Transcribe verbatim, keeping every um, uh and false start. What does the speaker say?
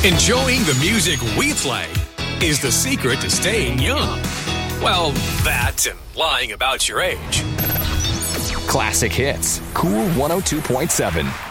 Enjoying the music we play is the secret to staying young. Well, that and lying about your age. Classic Hits, Cool one oh two point seven.